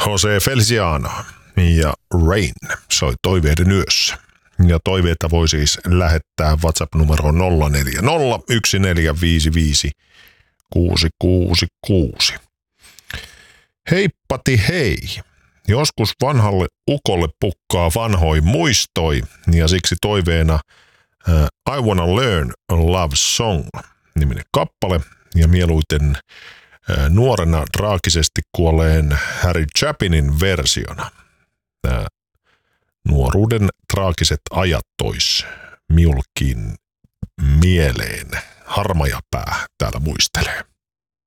Jose Feliciano ja Rain soi Toiveiden yössä. Ja toiveita voi siis lähettää WhatsApp-numero 0401455666. Heippati hei! Joskus vanhalle ukolle pukkaa vanhoin muistoi ja siksi toiveena I Wanna Learn a Love Song -niminen kappale ja mieluiten nuorena traagisesti kuolleen Harry Chapinin versiona. Nuoruuden traagiset ajat tois miulkin mieleen. Harmajapää täällä muistelee.